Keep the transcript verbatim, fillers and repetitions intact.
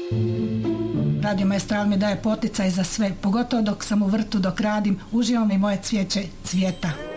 Radio Maestral mi daje poticaj za sve, pogotovo dok sam u vrtu, dok radim, uživam i moje cvijeće cvijeta.